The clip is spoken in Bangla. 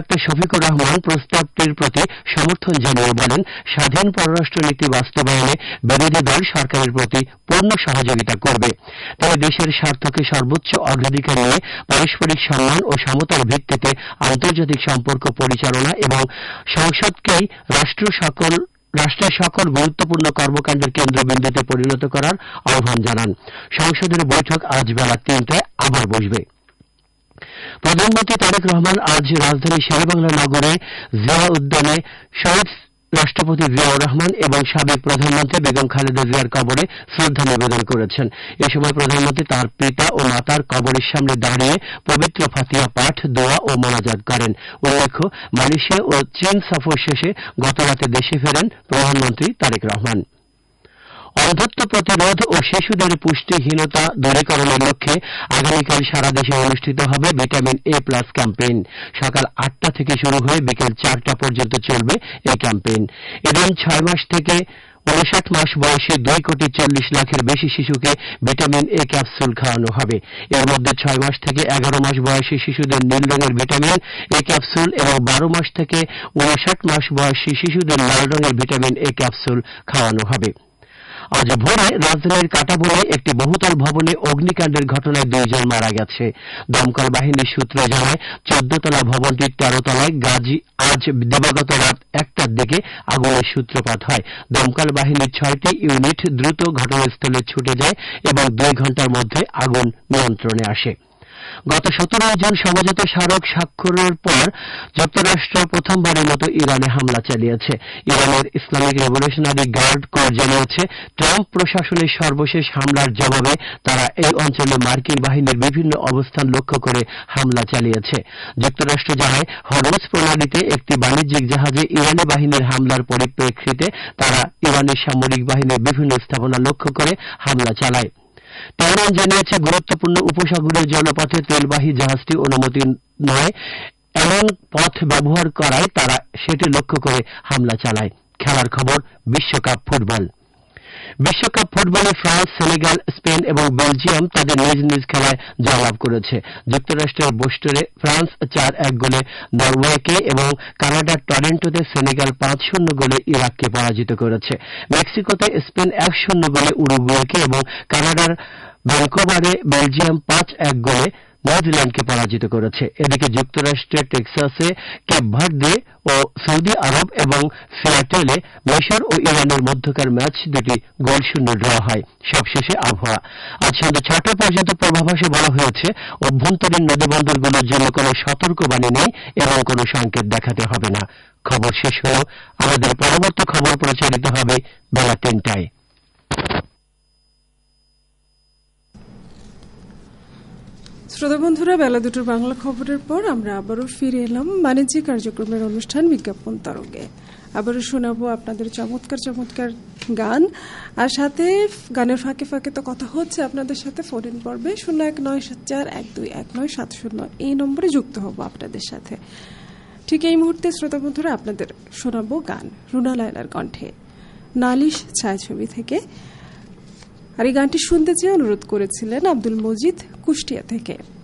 শফিকুর রহমান প্রস্তাবটির প্রতি সমর্থন জানিয়ে বলেন, স্বাধীন পররাষ্ট্রনীতি বাস্তবায়নে বিরোধী দল সরকারের প্রতি পূর্ণ সহযোগিতা করবে। তিনি দেশের স্বার্থকে সর্বোচ্চ অগ্রাধিকার নিয়ে পারস্পরিক সম্মান ও সমতার ভিত্তিতে আন্তর্জাতিক সম্পর্ক পরিচালনা এবং সংসদকেই রাষ্ট্রের সকল গুরুত্বপূর্ণ কর্মকাণ্ডের কেন্দ্রবিন্দুতে পরিণত করার আহ্বান জানান। সংসদের বৈঠক আজ বেলা ৩টায় আবার বসবে। প্রধানমন্ত্রী তারেক রহমান আজ রাজধানী শেরেবাংলা নগরে জিয়া উদ্যানে শহীদ রাষ্ট্রপতি জিয়াউর রহমান এবং সাবেক প্রধানমন্ত্রী বেগম খালেদা জিয়ার কবরে শ্রদ্ধা নিবেদন করেছেন। এ সময় প্রধানমন্ত্রী তাঁর পিতা ও মাতার কবরের সামনে দাঁড়িয়ে পবিত্র ফাতিহা পাঠ, দোয়া ও মোনাজাত করেন। উল্লেখ্য, মালয়েশিয়া ও চীন সফর শেষে গতরাতে দেশে ফেরেন প্রধানমন্ত্রী তারেক রহমান। অন্ধত্ব প্রতিরোধ ও শিশুদের পুষ্টিহীনতা দূরীকরণের লক্ষ্যে আগামীকাল সারা দেশে অনুষ্ঠিত হবে ভিটামিন এ প্লাস ক্যাম্পেইন। সকাল ৮টা থেকে শুরু হয়ে বিকেল ৪টা পর্যন্ত চলবে এই ক্যাম্পেইন। এদিন ৬ মাস থেকে ৫৯ মাস বয়সী ২,৪০,০০,০০০-এর বেশি শিশুকে ভিটামিন এ ক্যাপসুল খাওয়ানো হবে। এর মধ্যে ৬ মাস থেকে ১১ মাস বয়সী শিশুদের নীল রঙের ভিটামিন এ ক্যাপসুল এবং ১২ মাস থেকে ৫৯ মাস বয়সী শিশুদের লাল রঙের ভিটামিন এ ক্যাপসুল খাওয়ানো হবে। আজ ভোরে রাজধানীর কাটাবনে একটি বহুতল ভবনে অগ্নিকাণ্ডের ঘটনায় ২ জন মারা গেছে। দমকল বাহিনীর সূত্র জানায়, ১৪ তলা ভবনটির ১৩ তলায় আজ দিবাগত রাত ১টার দিকে আগুনের সূত্রপাত হয়। দমকল বাহিনীর ৬টি ইউনিট দ্রুত ঘটনাস্থলে ছুটে যায় এবং ২ ঘণ্টার মধ্যে আগুন নিয়ন্ত্রণে আসে। গত ১৭ জুন সমঝোত স্মারক স্বাক্ষরের পর যুক্তরাষ্ট্র প্রথমবারের মতো ইরানে হামলা চালিয়েছে। ইরানের ইসলামিক রেভলিউশনারি গার্ড কোর জানিয়েছে, ট্রাম্প প্রশাসনের সর্বশেষ হামলার জবাবে তারা এই অঞ্চলে মার্কিন বাহিনীর বিভিন্ন অবস্থান লক্ষ্য করে হামলা চালিয়েছে। যুক্তরাষ্ট্র জানায়, হরমুজ প্রণালীতে একটি বাণিজ্যিক জাহাজে ইরানি বাহিনীর হামলার পরিপ্রেক্ষিতে তারা ইরানের সামরিক বাহিনীর বিভিন্ন স্থাপনা লক্ষ্য করে হামলা চালায়। তেহরান জানিয়েছে, গুরুত্বপূর্ণ উপসাগরীয় জলপথে তেলবাহী জাহাজটি অনুমতি নয় এমন পথ ব্যবহার করায় তারা সেটি লক্ষ্য করে হামলা চালায়। খেলার খবর, বিশ্বকাপ ফুটবল। বিশ্বকাপ ফুটবলে ফ্রান্স, সেনেগাল, স্পেন এবং বেলজিয়াম তাদের নিজ নিজ খেলায় জয়লাভ করেছে। যুক্তরাষ্ট্রের বোস্টনে ফ্রান্স ৪-১ গোলে নরওয়েকে এবং কানাডার টরন্টোতে সেনেগাল ৫-০ গোলে ইরাককে পরাজিত করেছে। মেক্সিকোতে স্পেন ১-০ গোলে উরুগুয়েকে এবং কানাডার ভ্যানকুভারে বেলজিয়াম ৫-১ গোলে নিউজিল্যান্ডকে পরাজিত করেছে। এদিকে যুক্তরাষ্ট্রের টেক্সাসে কেপ ভার্দে ও সৌদি আরব এবং সিয়াটেলে মিশর ও ইরানের মধ্যকার ম্যাচ দুটি গোলশূন্য ড্র হয়। সবশেষে আবহাওয়া। আজ সন্ধ্যা ৬টা পর্যন্ত পূর্বাভাসে বলা হয়েছে, অভ্যন্তরীণ নদীবন্দরগুলোর জন্য কোনো সতর্কবাণী নেই এবং কোনো সংকেত দেখাতে হবে না। খবর শেষ হল। আমাদের পরবর্তী খবর প্রচারিত হবে বেলা ৩টায়। শ্রোতা বন্ধুরা, বেলা ২টোর বাংলা খবরের পর আমরা আবারও ফিরে এলাম বাণিজ্যিক কার্যক্রমের অনুষ্ঠান বিজ্ঞাপন তরঙ্গে। আবারও শোনাবো আপনাদের চমৎকার চমৎকার গান, আর সাথে গানের ফাঁকে ফাঁকে তো কথা হচ্ছে আপনাদের সাথে ফোন ইন পর্বে 0194121970 এই নম্বরে যুক্ত হব আপনাদের সাথে। ঠিক এই মুহূর্তে শ্রোতা বন্ধুরা আপনাদের শোনাবো গান রুনা লায়লার কণ্ঠে, নালিশ ছায়াছবি থেকে। আর এই গানটি শুনতে চেয়ে অনুরোধ করেছিলেন আব্দুল মজিদ কুষ্টিয়া থেকে।